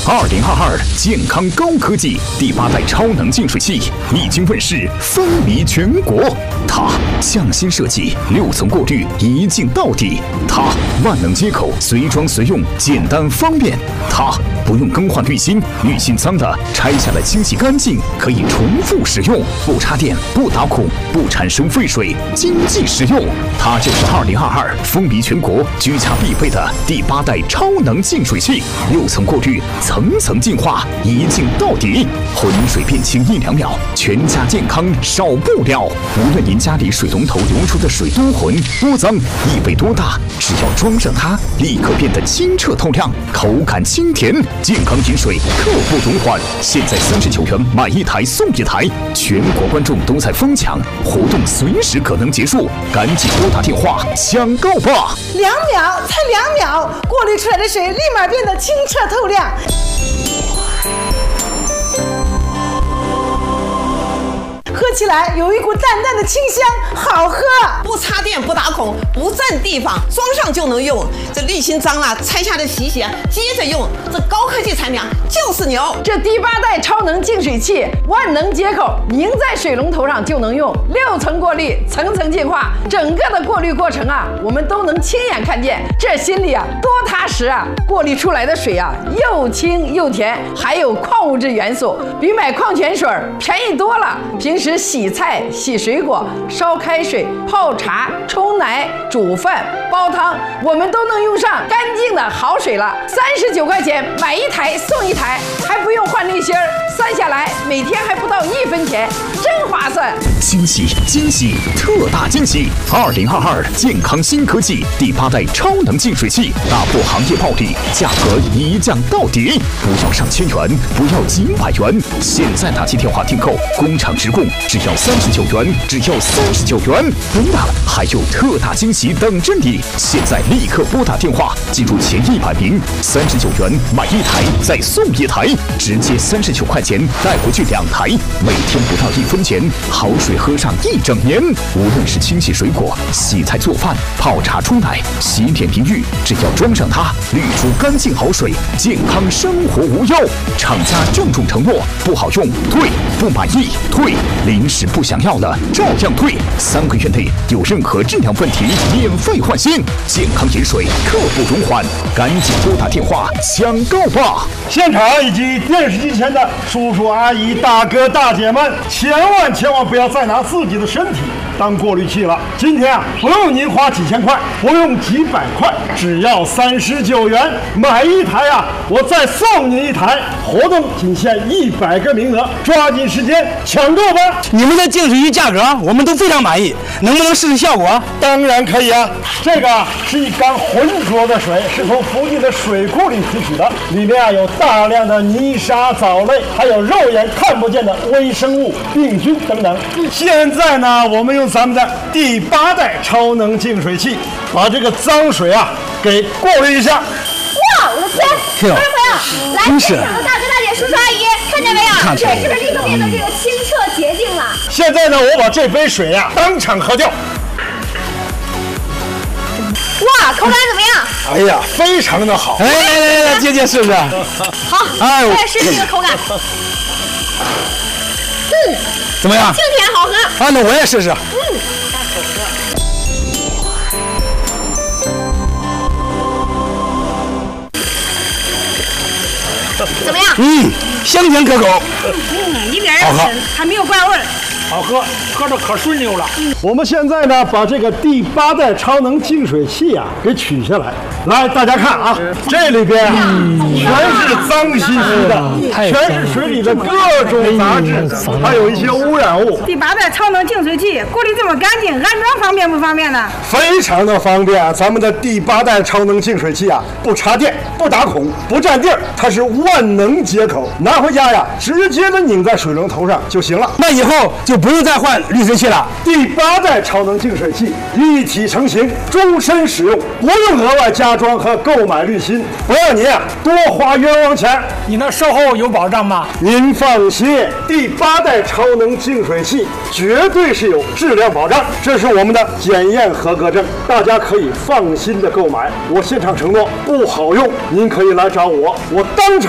2022健康高科技第8代超能净水器已经问世，风靡全国。它匠心设计，6层过滤，一镜到底。它万能接口，随装随用，简单方便。它不用更换滤芯，滤芯脏的拆下来清洗干净，可以重复使用，不插电，不打孔，不产生废水，经济实用。它就是2022风靡全国、居家必备的第8代超能净水器，6层过滤，层层净化，一镜到底，浑水变清1-2秒，全家健康少不了。无论您家里水龙头流出的水多浑多脏，异味多大，只要装上它，立刻变得清澈透亮，口感清甜，健康饮水刻不容缓。现在39元买1台送1台，全国观众都在疯抢，活动随时可能结束，赶紧拨打电话抢购吧 ！2秒，才2秒，过滤出来的水立马变得清澈透亮。喝起来有一股淡淡的清香，好喝。 不插电，不打孔，不占地方，装上就能用。这滤芯脏了，拆下来洗洗，接着用。这高科技产品就是牛。 这第8代超能净水器，万能接口，拧在水龙头上就能用，6层过滤，层层净化，整个的过滤过程啊，我们都能亲眼看见，这心里啊多踏实啊！过滤出来的水啊，又清又甜，还有矿物质元素，比买矿泉水便宜多了。平时洗菜、洗水果、烧开水、泡茶、冲奶、煮饭、煲汤，我们都能用上干净的好水了。39块钱买1台送1台，还不用换滤芯儿，算下来每天还不到1分钱，真划算！ 惊喜惊喜，特大惊喜！2022健康新科技第8代超能净水器，打破行业暴利，价格一降到底，不要上千元，不要几百元，现在打起电话订购，工厂直供。只要39元，只要39元，不了，还有特大惊喜等着你！现在立刻拨打电话，进入前100名，39元买1台，再送1台，直接39块钱带回去2台，每天不到1分钱，好水喝上1整年。无论是清洗水果、洗菜做饭、泡茶冲奶、洗脸淋浴，只要装上它，滤出干净好水，健康生活无忧。厂家郑重承诺，不好用退，不满意退。临时不想要了，照样退，3个月内有任何质量问题，免费换新。健康饮水刻不容缓，赶紧拨打电话抢购吧！ 现场以及电视机前的叔叔阿姨、大哥大姐们，千万不要再拿自己的身体当过滤器了。今天啊，不用您花几千块，不用几百块，只要39元买1台啊，我再送您1台。活动仅限100个名额，抓紧时间抢购吧！ 你们的净水器价格我们都非常满意，能不能试试效果？ 当然可以啊！这个是一缸浑浊的水，是从附近的水库里提取的，里面啊有大量的泥沙、藻类，还有肉眼看不见的微生物、病菌等等。现在呢，我们用咱们的第8代超能净水器，把这个脏水啊给过滤一下。 哇，我的天！朋友，来，现场的大哥大姐、叔叔阿姨，看见没有？水是不是立刻变得这个清澈洁净了？ 现在呢，我把这杯水呀当场喝掉。 哇，口感怎么样？ 哎呀，非常的好！ 来，姐姐试试。 好，我也试试这个口感。 怎么样？ 清甜好喝。 啊，那我也试试。 怎么样？ 香甜可口。 一点也不深，还没有怪味儿。 好喝，喝着可顺溜了。我们现在呢，把这个第8代超能净水器啊给取下来，来大家看啊，这里边全是脏兮兮的，全是水里的各种杂质，还有一些污染物。 第8代超能净水器过滤这么干净，安装方便不方便呢？ 非常的方便。咱们的第8代超能净水器啊，不插电，不打孔，不占地儿，它是万能接口，拿回家呀，直接的拧在水龙头上就行了。 那以后就不用再换滤水器了。 第8代超能净水器一体成型，终身使用，不用额外加装和购买滤芯，不让您啊多花冤枉钱。 你那售后有保障吗？ 您放心，第8代超能净水器绝对是有质量保障，这是我们的检验合格证，大家可以放心的购买。我现场承诺，不好用您可以来找我，我当场